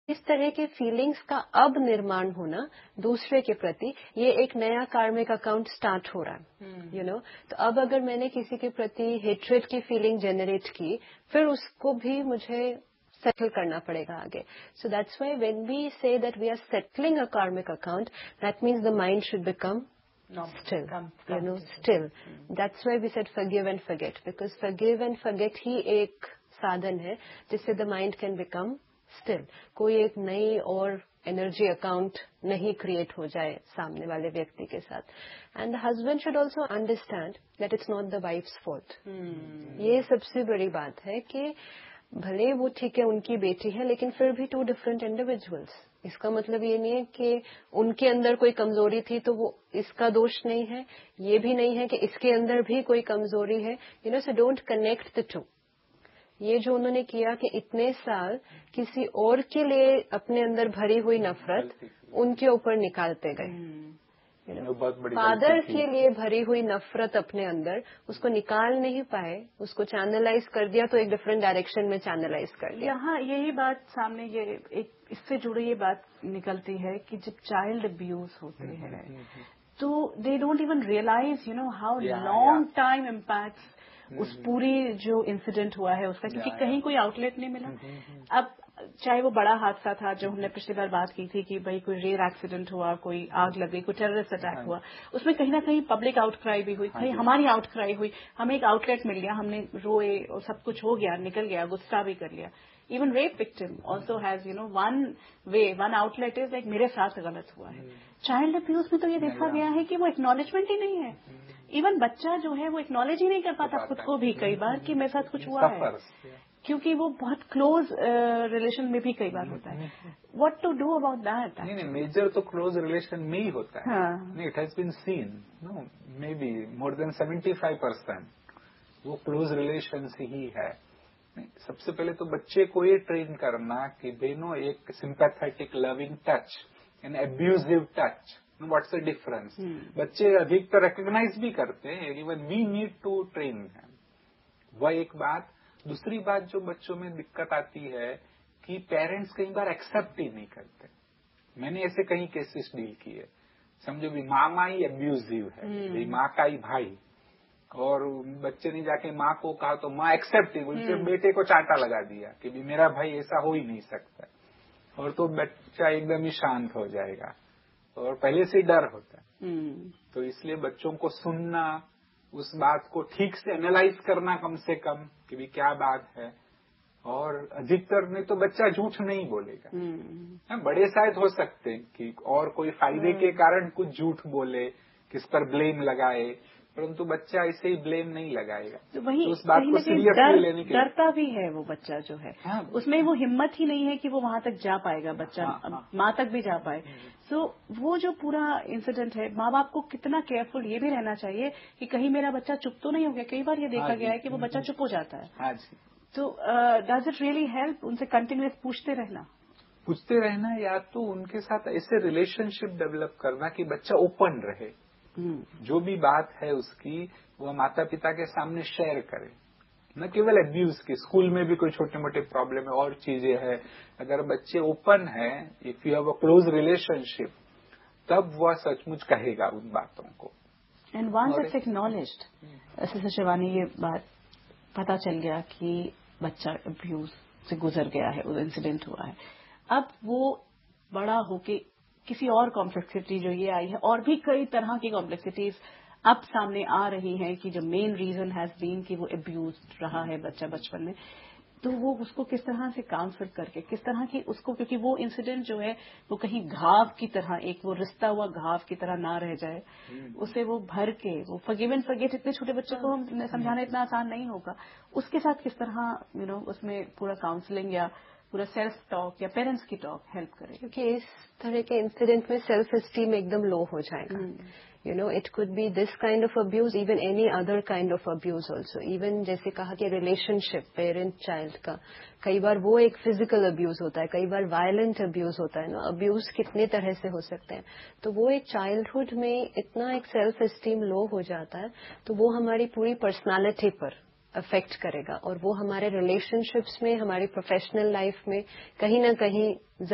इस तरह के फीलिंग्स का अब निर्माण होना दूसरे के प्रति, ये एक नया कार्मिक अकाउंट स्टार्ट हो रहा है, तो अब अगर मैंने किसी के प्रति हेट्रेड की फीलिंग जनरेट की, फिर उसको भी मुझे सेटल करना पड़ेगा आगे. So that's why when we say that we are settling अ कार्मिक account, that means the mind should become still. That's why we said forgive and forget, because forgive and forget ही एक साधन है जिससे the mind can become still. कोई एक नई और energy account नहीं क्रिएट हो जाए सामने वाले व्यक्ति के साथ. And the husband should also understand that it's not the wives fault. ये सबसे बड़ी बात है कि भले वो ठीक है उनकी बेटी है, लेकिन फिर भी 2 डिफरेंट इंडिविजुअल्स. इसका मतलब ये नहीं है कि उनके अंदर कोई कमजोरी थी तो वो इसका दोष नहीं है, ये भी नहीं है कि इसके अंदर भी कोई कमजोरी है. So don't connect the two. ये जो उन्होंने किया कि इतने साल किसी और के लिए अपने अंदर भरी हुई नफरत उनके ऊपर निकालते गए. फादर के लिए भरी हुई नफरत अपने अंदर उसको निकाल नहीं पाए, उसको चैनलाइज कर दिया, तो एक डिफरेंट डायरेक्शन में चैनलाइज कर दिया. यहाँ यही बात सामने ये एक इससे जुड़ी ये बात निकलती है कि जब चाइल्ड अब्यूज होते हैं तो they don't even realise how long time impact उस पूरी जो इंसिडेंट हुआ है उसका, क्योंकि कहीं कोई आउटलेट नहीं मिला. अब चाहे वो बड़ा हादसा था जो हमने पिछली बार बात की थी कि भाई कोई रेयर एक्सीडेंट हुआ, कोई आग लग गई, कोई टेररिस्ट अटैक हुआ, उसमें कहीं ना कहीं पब्लिक आउटक्राई भी हुई, कहीं हमारी आउटक्राई हुई, हमें एक आउटलेट मिल गया, हमने रोए और सब कुछ हो गया, निकल गया, गुस्सा भी कर लिया. Even rape victim also has one outlet is like मेरे साथ गलत हुआ है. चाइल्ड अब्यूज में तो ये देखा गया है कि वो एक्नॉलेजमेंट ही नहीं है. इवन बच्चा जो है वो एक्नॉलेज ही नहीं कर पाता खुद को भी कई बार कि मेरे साथ कुछ हुआ है, क्योंकि वो बहुत क्लोज रिलेशन में भी कई बार होता है. What to do about that? नहीं, मेजर तो क्लोज रिलेशन में ही होता है. नहीं, it has been seen may be more than 75% वो क्लोज रिलेशन ही है. सबसे पहले तो बच्चे को ये ट्रेन करना कि बेनो एक sympathetic loving touch and abusive touch, what's the difference. बच्चे अधिकतर रिकॉग्नाइज भी करते हैं, even we need to train them. वह एक बात. दूसरी बात जो बच्चों में दिक्कत आती है कि पेरेंट्स कई बार एक्सेप्ट ही नहीं करते. मैंने ऐसे कई केसेस डील किए. समझो भी मामा ही एब्यूजिव है, माँ का ही भाई, और बच्चे ने जाके माँ को कहा तो माँ एक्सेप्ट ही बोलते, बेटे को चांटा लगा दिया कि भी मेरा भाई ऐसा हो ही नहीं सकता, और तो बच्चा एकदम ही शांत हो जाएगा, और पहले से ही डर होता है. तो इसलिए बच्चों को सुनना, उस बात को ठीक से एनालाइज करना कम से कम कि भी क्या बात है, और अधिकतर नहीं तो बच्चा झूठ नहीं बोलेगा. बड़े शायद हो सकते हैं कि और कोई फायदे के कारण कुछ झूठ बोले, किस पर ब्लेम लगाए, परंतु बच्चा ऐसे ही ब्लेम नहीं लगाएगा. तो वही तो उस बात को सीरियसली लेने के डरता भी है वो बच्चा जो है. उसमें वो हिम्मत ही नहीं है कि वो वहां तक जा पाएगा बच्चा, माँ तक भी जा पाए. सो वो जो पूरा इंसिडेंट है, माँ बाप को कितना केयरफुल ये भी रहना चाहिए कि कहीं मेरा बच्चा चुप तो नहीं हो गया. कई बार ये देखा गया है कि वो बच्चा चुप हो जाता है. तो डज इट रियली हेल्प उनसे कंटिन्यूअस पूछते रहना, या तो उनके साथ ऐसे रिलेशनशिप डेवलप करना कि बच्चा ओपन रहे, जो भी बात है उसकी वो माता पिता के सामने शेयर करे, न केवल एब्यूज की. स्कूल में भी कोई छोटे मोटे प्रॉब्लम है और चीजें हैं, अगर बच्चे ओपन है, if you have a close relationship, तब वह सचमुच कहेगा उन बातों को. And once it's acknowledged, sister Shivani, ये बात पता चल गया कि बच्चा अब्यूज से गुजर गया है, वो इंसिडेंट हुआ है, अब वो बड़ा होके किसी और कॉम्प्लेक्सिटी जो ये आई है, और भी कई तरह की कॉम्प्लेक्सिटीज अब सामने आ रही हैं कि जो मेन रीजन हैज बीन कि वो अब्यूज रहा है बच्चा बचपन में, तो वो उसको किस तरह से काउंसल करके, किस तरह की उसको, क्योंकि वो इंसिडेंट जो है वो कहीं घाव की तरह, एक वो रिश्ता हुआ घाव की तरह ना रह जाए, उसे वो भर के, वो फॉरगिव एंड फॉरगेट इतने छोटे बच्चे को हम समझाना इतना आसान नहीं होगा. उसके साथ किस तरह उसमें पूरा काउंसलिंग या पूरा सेल्फ टॉक या पेरेंट्स की टॉक हेल्प करे, क्योंकि इस तरह के इंसिडेंट में सेल्फ एस्टीम एकदम लो हो जाएगा. It could be this kind of abuse, even any other kind of abuse also. Even जैसे कहा कि रिलेशनशिप पेरेंट चाइल्ड का, कई बार वो एक फिजिकल अब्यूज होता है, कई बार वायलेंट अब्यूज होता है. अब्यूज कितने तरह से हो सकते हैं. तो वो एक चाइल्डहुड में इतना एक सेल्फ एस्टीम लो हो जाता है, तो वो हमारी पूरी पर्सनालिटी पर अफेक्ट करेगा, और वो हमारे रिलेशनशिप्स में, हमारी प्रोफेशनल लाइफ में कहीं ना कहीं